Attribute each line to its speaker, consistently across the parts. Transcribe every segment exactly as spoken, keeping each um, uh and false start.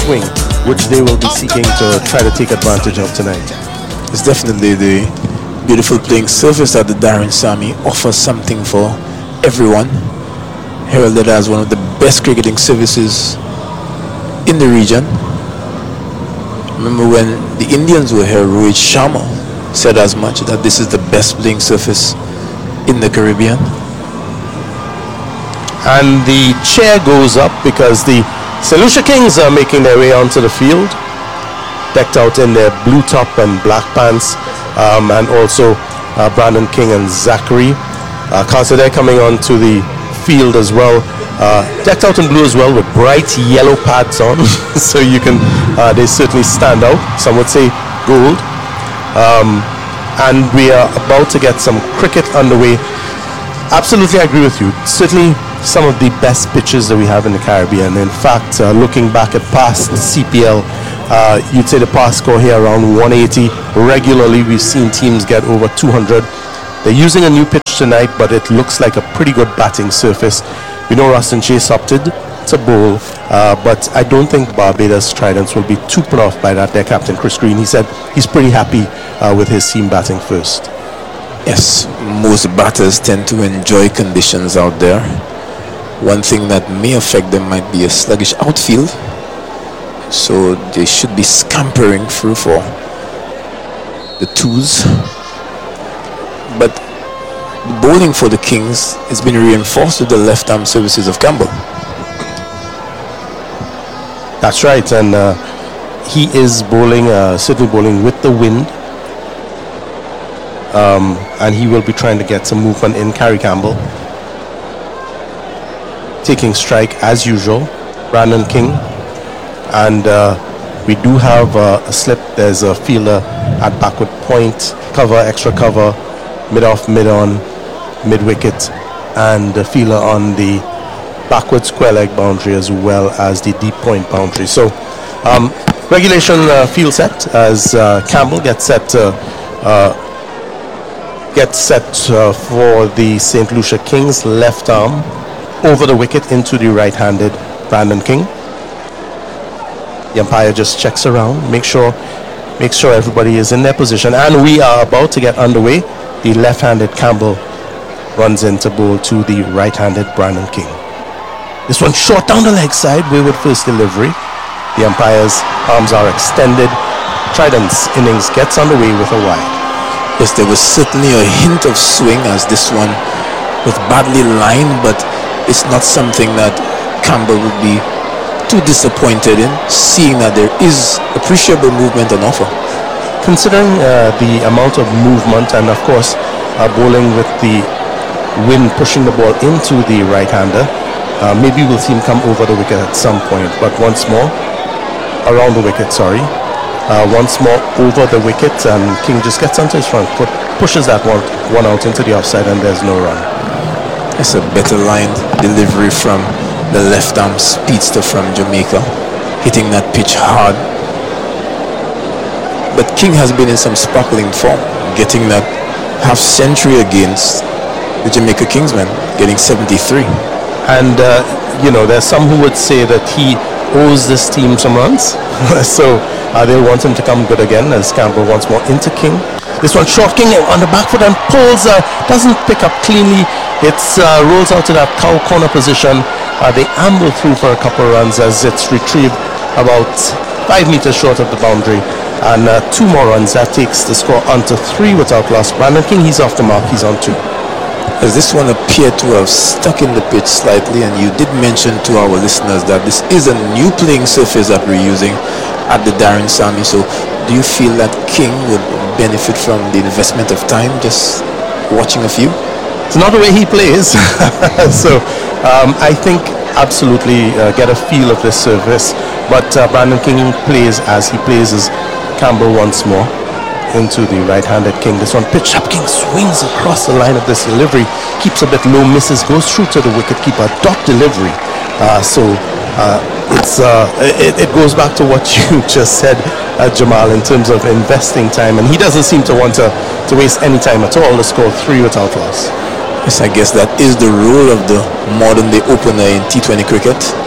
Speaker 1: swing, which they will be seeking to try to take advantage of tonight.
Speaker 2: It's definitely the beautiful playing surface that the Darren Sammy offers something for everyone. Heralded as one of the best cricketing services in the region. Remember when the Indians were here, Rohit Sharma said as much, that this is the best playing surface in the Caribbean.
Speaker 1: And the chair goes up because the Saint Lucia Kings are making their way onto the field, decked out in their blue top and black pants, um, and also uh, Brandon King and Zachary uh, Carter coming onto the field as well, uh, decked out in blue as well with bright yellow pads on, so you can, uh, they certainly stand out. Some would say gold. Um, and we are about to get some cricket underway. Absolutely, I agree with you. Certainly some of the best pitches that we have in the Caribbean. In fact, uh, looking back at past C P L, uh, you'd say the past score here around one eighty. Regularly, we've seen teams get over two hundred. They're using a new pitch tonight, but it looks like a pretty good batting surface. We know Rustin Chase opted to bowl, uh, but I don't think Barbados Tridents will be too put off by that. Their captain, Chris Green, he said he's pretty happy uh, with his team batting first.
Speaker 2: Yes, most batters tend to enjoy conditions out there. One thing that may affect them might be a sluggish outfield, so they should be scampering through for the twos. But the bowling for the Kings has been reinforced with the left-arm services of Campbell.
Speaker 1: That's right, and uh, he is bowling, uh, certainly bowling with the wind. Um, and he will be trying to get some movement in. Kerry Campbell taking strike as usual, Brandon King, and uh, we do have uh, a slip. There's a fielder at backward point, cover, extra cover, mid off, mid on, mid wicket, and a fielder on the backward square leg boundary as well as the deep point boundary. So um, regulation uh, field set as uh, Campbell gets set to uh, gets set uh, for the Saint Lucia Kings left arm over the wicket into the right-handed Brandon King. The umpire just checks around, make sure make sure everybody is in their position, and we are about to get underway. The left-handed Campbell runs into bowl to the right-handed Brandon King. This one short down the leg side, wayward first delivery. The umpire's arms are extended. Trident's innings gets underway with a wide.
Speaker 2: Yes, there was certainly a hint of swing as this one was badly lined, but it's not something that Campbell would be too disappointed in, seeing that there is appreciable movement on offer.
Speaker 1: Considering uh, the amount of movement and of course uh, bowling with the wind pushing the ball into the right-hander, uh, maybe we'll see him come over the wicket at some point, but once more, around the wicket, sorry. Uh, once more over the wicket, and King just gets onto his front foot, pushes that one, one out into the offside, and there's no run.
Speaker 2: It's a better lined delivery from the left arm speedster from Jamaica, hitting that pitch hard. But King has been in some sparkling form, getting that half century against the Jamaica Kingsmen, getting seventy-three.
Speaker 1: And uh, you know, there's some who would say that he owes this team some runs. So uh, they'll want him to come good again as Campbell once more into King. This one short, King on the back foot and pulls, uh, doesn't pick up cleanly. It uh, rolls out to that cow corner position. Uh, they amble through for a couple of runs as it's retrieved about five meters short of the boundary. And uh, two more runs, that takes the score onto three without loss. Brandon King, he's off the mark, he's on two.
Speaker 2: As this one appeared to have stuck in the pitch slightly, and you did mention to our listeners that this is a new playing surface that we're using at the Darren Sammy. So do you feel that King would benefit from the investment of time just watching a few?
Speaker 1: It's not the way he plays. So um, I think absolutely uh, get a feel of this surface, but uh, Brandon King plays as he plays as Campbell once more into the right-handed King. This one pitched up, King swings across the line of this delivery, keeps a bit low, misses, goes through to the wicket-keeper, dot delivery. Uh, so uh, it's uh, it, it goes back to what you just said, uh, Jamal, in terms of investing time, and he doesn't seem to want to, to waste any time at all to score three without loss.
Speaker 2: Yes, I guess that is the role of the modern-day opener in T twenty cricket.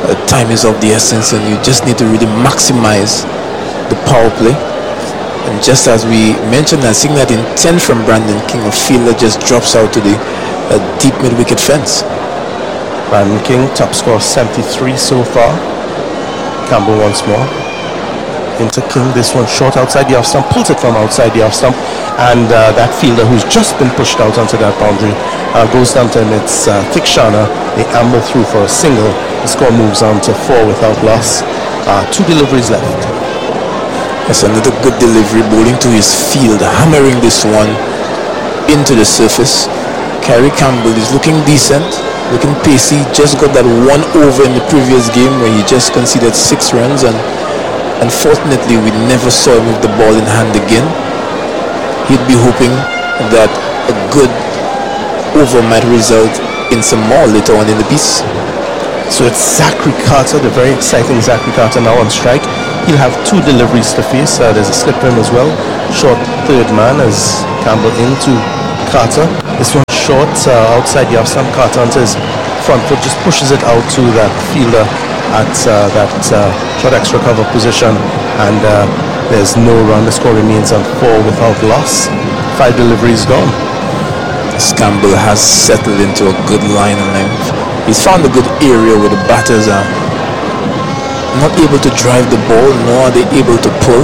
Speaker 2: uh, time is of the essence, and you just need to really maximize the power play. And just as we mentioned, I think that intent from Brandon King, a fielder just drops out to the uh, deep mid-wicket fence.
Speaker 1: Brandon King, top score seventy-three so far. Campbell once more. Into King, this one short outside the off stump, pulls it from outside the off stump, and uh, that fielder who's just been pushed out onto that boundary uh, goes down to him. It's uh, Thikshana. They amble through for a single. The score moves on to four without loss. Uh, two deliveries left.
Speaker 2: That's another good delivery, bowling to his field, hammering this one into the surface. Kerry Campbell is looking decent, looking pacey. Just got that one over in the previous game where he just conceded six runs, and unfortunately we never saw him with the ball in hand again. He'd be hoping that a good over might result in some more later on in the piece.
Speaker 1: So it's Zachary Carter, the very exciting Zachary Carter, now on strike. He'll have two deliveries to face. Uh, there's a slip in as well. Short third man as Campbell into Carter. This one short uh, outside the off stump. Carter onto his front foot just pushes it out to that fielder at uh, that uh, short extra cover position, and uh, there's no run. The score remains on four without loss. Five deliveries gone.
Speaker 2: Campbell has settled into a good line and length. He's found a good area where the batters are not able to drive the ball, nor are they able to pull.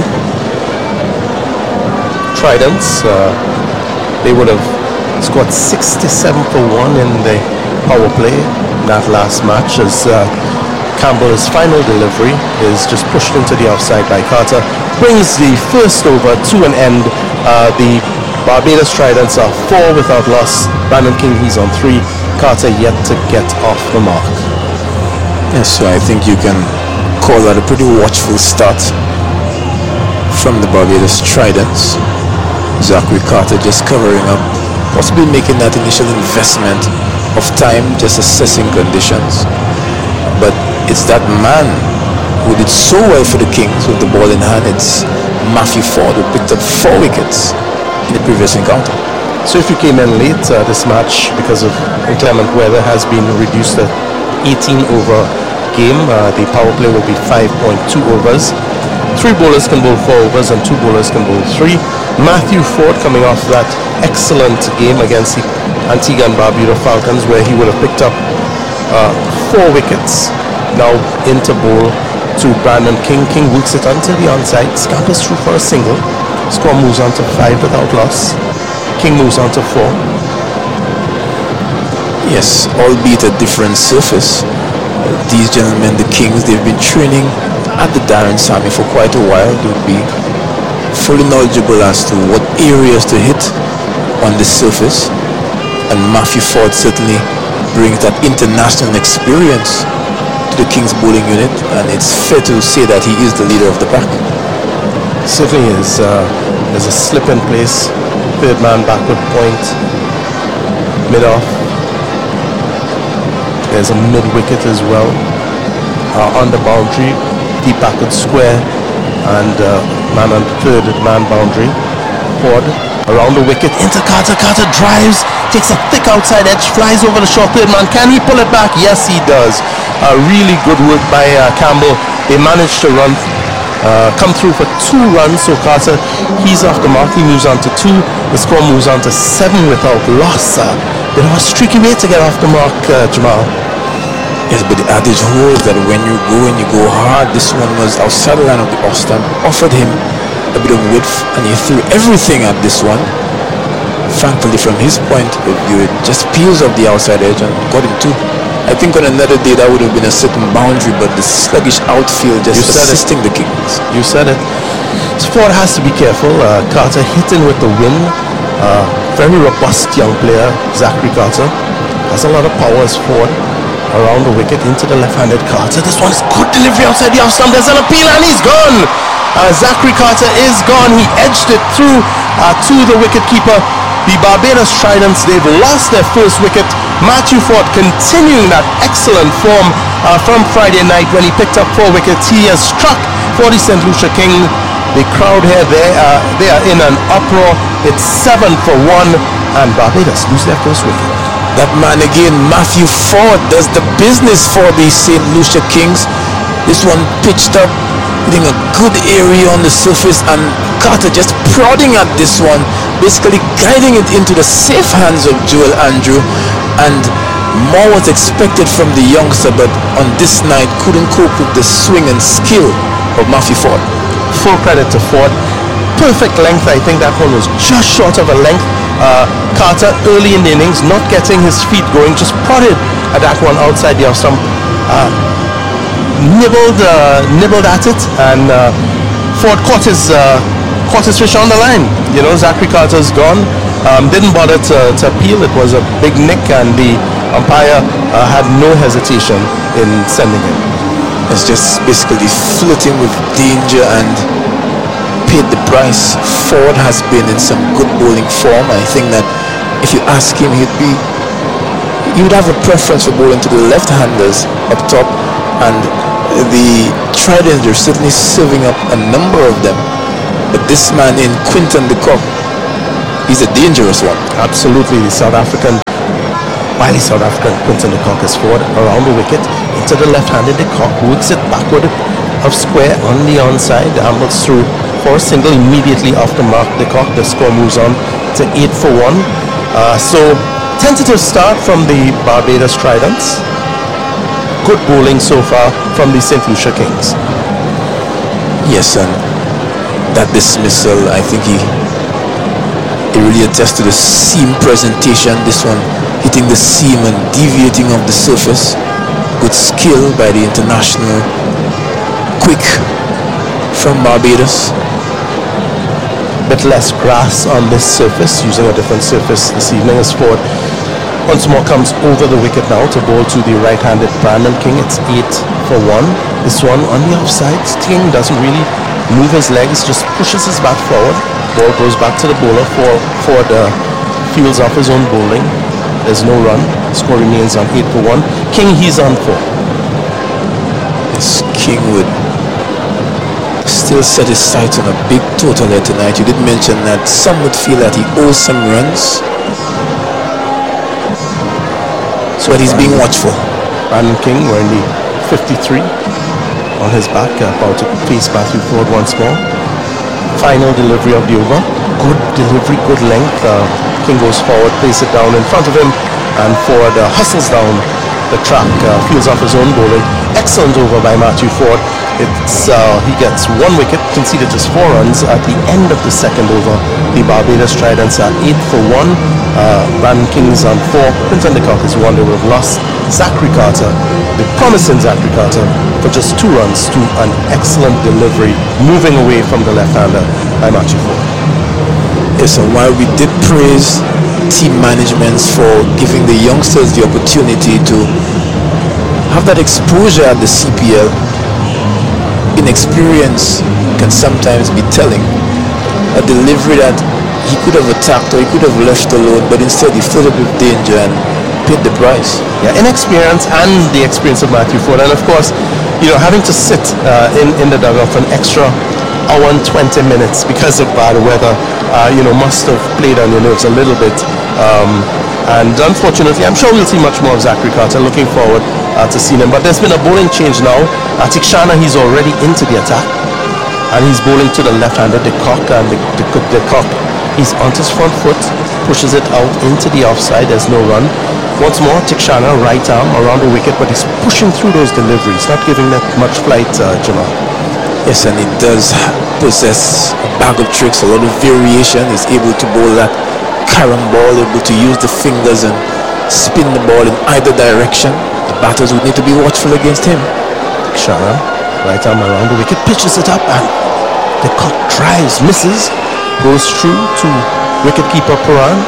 Speaker 1: Tridents, uh, they would have scored sixty-seven for one in the power play in that last match, as uh, Campbell's final delivery is just pushed into the offside by Carter. Brings the first over to an end. Uh, the Barbados Tridents are four without loss. Brandon King, he's on three. Carter yet to get off the mark.
Speaker 2: Yes, so I think you can call that a pretty watchful start from the Barbados Tridents. Zachary Carter just covering up, possibly making that initial investment of time, just assessing conditions. But it's that man who did so well for the Kings with the ball in hand. It's Matthew Ford, who picked up four wickets in the previous encounter.
Speaker 1: So if you came in late, uh, this match, because of inclement weather, has been reduced to eighteen over game. Uh, the power play will be five point two overs. Three bowlers can bowl four overs and two bowlers can bowl three. Matthew Ford coming off that excellent game against the Antigua and Barbuda Falcons, where he would have picked up uh, four wickets. Now into bowl to Brandon King. King works it onto the onside, scampers through for a single. Score moves on to five without loss. King moves on to four.
Speaker 2: Yes, albeit a different surface. Uh, these gentlemen, the Kings, they've been training at the Darren Sammy for quite a while. They'll be fully knowledgeable as to what areas to hit on this surface. And Matthew Ford certainly brings that international experience to the Kings bowling unit, and it's fair to say that he is the leader of the pack.
Speaker 1: Certainly is. Uh, there's a slip in place. Third man backward point. Mid off. There's a mid wicket as well. Uh, on the boundary. Deep backward square. And uh, man on third man boundary. Ford around the wicket. Into Carter. Carter drives. Takes a thick outside edge. Flies over the short third man. Can he pull it back? Yes, he does. Uh, really good work by uh, Campbell. They managed to run. Uh, come through for two runs. So Carter, he's off the mark. He moves on to two. The score moves on to seven without loss. Uh, bit of a streaky way to get off the mark, uh, Jamal.
Speaker 2: Yes, but the adage holds that when you go and you go hard, this one was outside the line of the off stump, offered him a bit of width, and he threw everything at this one. Thankfully, from his point of view, it just peels off the outside edge and got him two. I think on another day that would have been a certain boundary, but the sluggish outfield just assisting the Kings.
Speaker 1: You said it. So Ford has to be careful. Uh, Carter hitting with the wind. Uh, very robust young player, Zachary Carter. Has a lot of power as Ford. Around the wicket into the left-handed Carter. This one's good delivery outside the off stump. There's an appeal and he's gone. Uh, Zachary Carter is gone. He edged it through uh, to the wicket-keeper. The Barbados Tridents, they've lost their first wicket. Matthew Ford continuing that excellent form uh, from Friday night when he picked up four wickets. He has struck for the Saint Lucia King. The crowd here, they are, they are in an uproar. It's seven for one, and Barbados lose their first wicket.
Speaker 2: That man again, Matthew Ford, does the business for the Saint Lucia Kings. This one pitched up, hitting a good area on the surface, and Carter just prodding at this one, basically guiding it into the safe hands of Joel Andrew. And more was expected from the youngster, but on this night couldn't cope with the swing and skill of Matthew Ford.
Speaker 1: Full credit to Ford. Perfect length. I think that one was just short of a length. Uh, Carter early in the innings not getting his feet going, just prodded at that one outside the off stump, uh, nibbled uh, nibbled at it, and uh, Ford caught his uh, caught his fish on the line. You know, Zachary Carter's gone. Um, didn't bother to, to appeal. It was a big nick, and the umpire uh, had no hesitation in sending him.
Speaker 2: It's just basically flirting with danger and paid the price. Ford has been in some good bowling form. I think that if you ask him, he'd be he would have a preference for bowling to the left-handers up top, and the Tridents are certainly serving up a number of them. But this man in Quinton de Kock, he's a dangerous one.
Speaker 1: Absolutely, the South African, wily South African Quinton de Kock is forward around the wicket into the left-handed. De Kock works it backward of square on the onside, ambles through for a single immediately after Mark de Kock. The score moves on to eight for one. Uh, so tentative start from the Barbados Tridents. Good bowling so far from the Saint Lucia Kings.
Speaker 2: Yes, and that dismissal, I think he it really attests to the seam presentation. This one hitting the seam and deviating off the surface. Good skill by the international. Quick from Barbados. Bit less grass on this surface, using a different surface this evening as Ford once more comes over the wicket now to bowl to the right-handed Brandon King. It's eight for one. This one on the offside. King doesn't really move his legs, just pushes his bat forward. Ball goes back to the bowler. For Ford uh, fields off his own bowling. There's no run. Score remains on eight for one. King, he's on four. Yes, King would still set his sights on a big total here tonight. You did mention that some would feel that he owes some runs, so that he's being watched for.
Speaker 1: Brandon King wearing the fifty-three on his back, uh, about to face Matthew Ford once more. Final delivery of the over. Good delivery, good length. Uh, King goes forward, places it down in front of him, and Ford uh, hustles down the track, uh, fields off his own bowling. Excellent over by Matthew Ford. It's uh, he gets one wicket, conceded just four runs at the end of the second over. The Barbados Tridents are eight for one. Uh, Brandon King's on four. Quinton de Kock is one. They would have lost Zachary Carter, the promising Zachary Carter, for just two runs to an excellent delivery, moving away from the left-hander by Matthew Ford.
Speaker 2: Yes, and while we did praise team managements for giving the youngsters the opportunity to have that exposure at the C P L, inexperience can sometimes be telling. A delivery that he could have attacked or he could have left alone, but instead he flirted with danger and paid the price.
Speaker 1: Yeah, inexperience and the experience of Matthew Ford, and of course, you know, having to sit uh, in in the dugout for an extra hour and twenty minutes because of bad weather, uh, you know, must have played on your nerves a little bit. Um, and unfortunately, I'm sure we'll see much more of Zachary Carter. Looking forward uh, to seeing him. But there's been a bowling change now. Uh, Tikshana, he's already into the attack, and he's bowling to the left-hander, De Kock, and De, De, De Kock, he's on his front foot, pushes it out into the offside. There's no run. Once more, Tikshana, right arm around the wicket, but he's pushing through those deliveries, not giving that much flight, uh, Jamal.
Speaker 2: Yes, and he does possess a bag of tricks, a lot of variation. He's able to bowl that carom ball, able to use the fingers and spin the ball in either direction. The batters would need to be watchful against him.
Speaker 1: Tikshana, right arm around the wicket, pitches it up, and De Kock drives, misses, goes through to wicketkeeper Puran.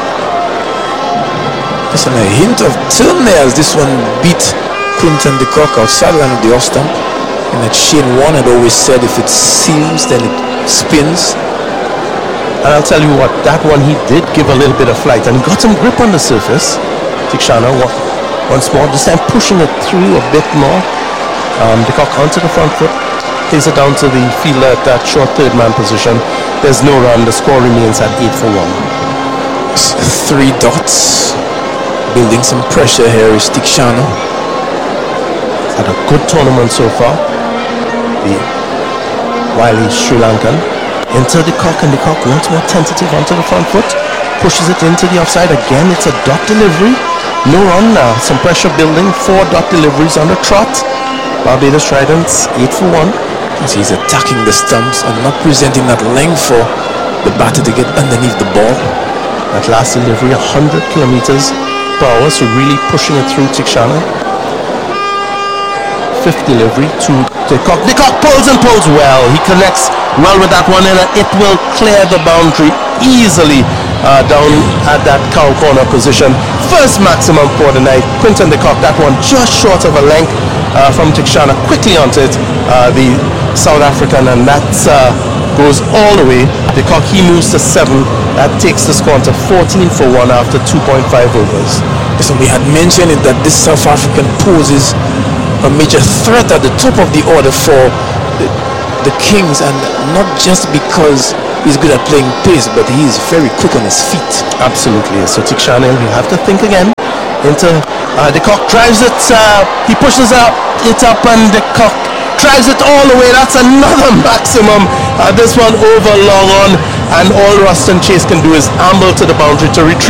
Speaker 2: Just a hint of turn there as this one beat Quinton de Kock outside line of the off stump. And that Shane Warne had always said, if it seams, then it spins.
Speaker 1: And I'll tell you what, that one he did give a little bit of flight, and he got some grip on the surface. Tikshana once more, this time pushing it through a bit more. Um, De Kock onto the front foot, plays it down to the fielder at that short third man position. There's no run. The score remains at eight for one.
Speaker 2: Three dots Building some pressure here is Tikshana.
Speaker 1: Had a good tournament so far. The wily Sri Lankan. Into the cock, and the cock once more tentative onto the front foot. Pushes it into the offside again. It's a dot delivery. No run now. Some pressure building. Four dot deliveries on the trot. Barbados Tridents eight for one.
Speaker 2: As he's attacking the stumps and not presenting that length for the batter to get underneath the ball.
Speaker 1: That last delivery, one hundred kilometers per hour, so really pushing it through Tikshana. Fifth delivery to the cock. The cock pulls and pulls well. He connects well with that one, and it will clear the boundary easily uh, down at that cow corner position. First maximum for the night. Quinton de Kock, that one just short of a length uh, from Tikshana. Quickly onto it, uh, the South African, and that uh, goes all the way. De Kock, he moves to seven. That takes the score to fourteen for one after two point five overs.
Speaker 2: So we had mentioned it that this South African poses a major threat at the top of the order for the, the Kings, and not just because he's good at playing pace, but he is very quick on his feet.
Speaker 1: Absolutely. So Tikshana, we have to think again. Into uh, De Kock drives it. Uh, he pushes up it up, and De Kock drives it all the way. That's another maximum. Uh, this one over long on, and all Ruston Chase can do is amble to the boundary to retrieve.